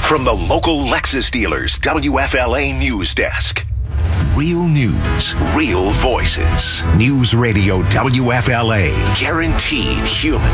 From the local Lexus dealers, WFLA News Desk. Real news, real voices. News Radio WFLA. Guaranteed human.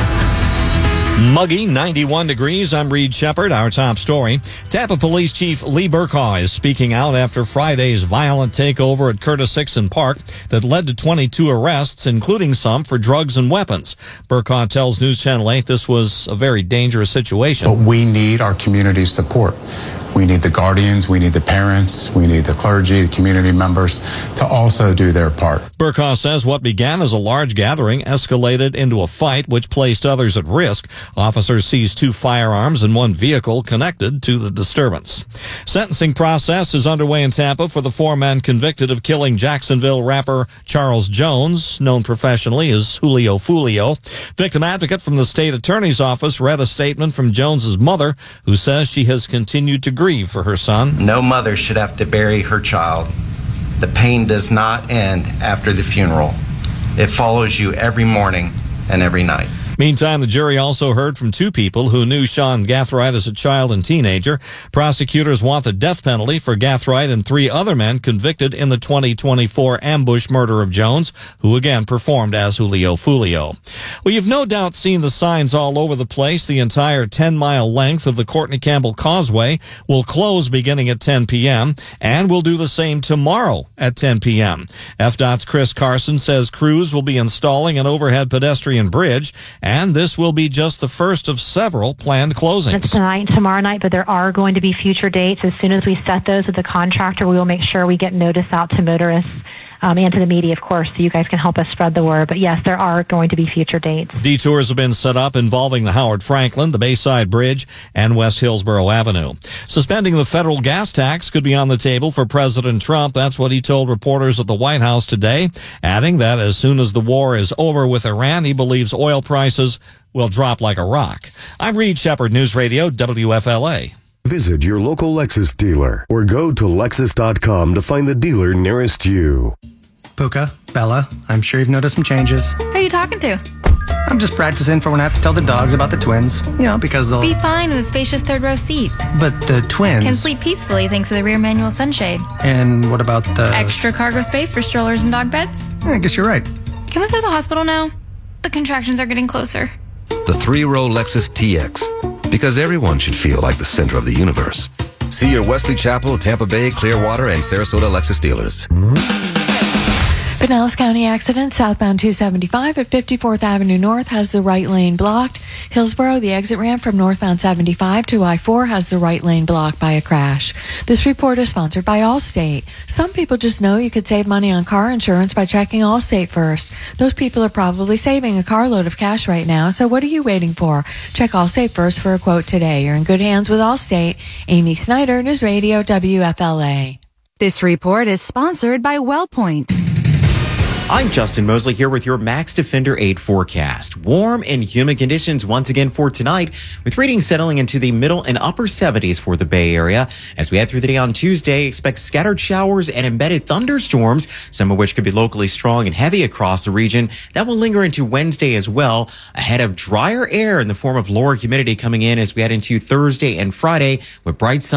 Muggy, 91 degrees. I'm Reed Shepard. Our top story. Tampa Police Chief Lee Burkhaw is speaking out after Friday's violent takeover at Curtis Hickson Park that led to 22 arrests, including some for drugs and weapons. Burkhaw tells News Channel 8 this was a very dangerous situation. But we need our community support. We need the guardians, we need the parents, we need the clergy, the community members to also do their part. Burkhaw says what began as a large gathering escalated into a fight which placed others at risk. Officers seized 2 firearms and 1 vehicle connected to the disturbance. Sentencing process is underway in Tampa for the 4 men convicted of killing Jacksonville rapper Charles Jones, known professionally as Julio Foolio. Victim advocate from the state attorney's office read a statement from Jones's mother, who says she has continued to grieve for her son. No mother should have to bury her child. The pain does not end after the funeral. It follows you every morning and every night. Meantime, the jury also heard from 2 people who knew Sean Gathright as a child and teenager. Prosecutors want the death penalty for Gathright and 3 other men convicted in the 2024 ambush murder of Jones, who again performed as Julio Foolio. Well, you've no doubt seen the signs all over the place. The entire 10-mile length of the Courtney Campbell Causeway will close beginning at 10 p.m., and will do the same tomorrow at 10 p.m. FDOT's Chris Carson says crews will be installing an overhead pedestrian bridge, and this will be just the first of several planned closings. It's tonight and tomorrow night, but there are going to be future dates. As soon as we set those with the contractor, we will make sure we get notice out to motorists and to the media, of course, so you guys can help us spread the word. But yes, there are going to be future dates. Detours have been set up involving the Howard Franklin, the Bayside Bridge, and West Hillsborough Avenue. Suspending the federal gas tax could be on the table for President Trump. That's what he told reporters at the White House today, adding that as soon as the war is over with Iran, he believes oil prices will drop like a rock. I'm Reed Shepard, News Radio, WFLA. Visit your local Lexus dealer or go to Lexus.com to find the dealer nearest you. Puka, Bella, I'm sure you've noticed some changes. Who are you talking to? I'm just practicing for when I have to tell the dogs about the twins. You know, because they'll... Be fine in the spacious third row seat. But the twins... Can sleep peacefully thanks to the rear manual sunshade. And what about the... Extra cargo space for strollers and dog beds? I guess you're right. Can we go to the hospital now? The contractions are getting closer. The 3-row Lexus TX. Because everyone should feel like the center of the universe. See your Wesley Chapel, Tampa Bay, Clearwater, and Sarasota Lexus dealers. Pinellas County accident, southbound 275 at 54th Avenue North has the right lane blocked. Hillsborough, the exit ramp from northbound 75 to I-4 has the right lane blocked by a crash. This report is sponsored by Allstate. Some people just know you could save money on car insurance by checking Allstate first. Those people are probably saving a carload of cash right now, so what are you waiting for? Check Allstate first for a quote today. You're in good hands with Allstate. Amy Snyder, News Radio, WFLA. This report is sponsored by WellPoint. I'm Justin Mosley here with your Max Defender 8 forecast. Warm and humid conditions once again for tonight, with readings settling into the middle and upper 70s for the Bay Area. As we head through the day on Tuesday, expect scattered showers and embedded thunderstorms, some of which could be locally strong and heavy across the region. That will linger into Wednesday as well, ahead of drier air in the form of lower humidity coming in as we head into Thursday and Friday with bright sun.